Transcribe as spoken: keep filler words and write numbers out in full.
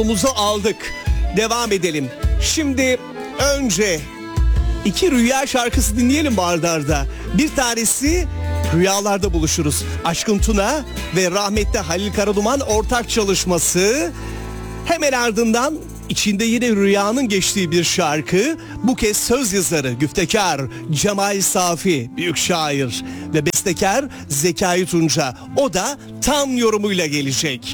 Muzu aldık. Devam edelim. Şimdi önce iki rüya şarkısı dinleyelim ard arda. Bir tanesi Rüyalarda Buluşuruz. Aşkın Tuna ve rahmetli Halil Karaduman ortak çalışması. Hemen ardından içinde yine rüyanın geçtiği bir şarkı. Bu kez söz yazarı, güftekar Cemal Safi, büyük şair ve bestekar Zekai Tunca. O da tam yorumuyla gelecek.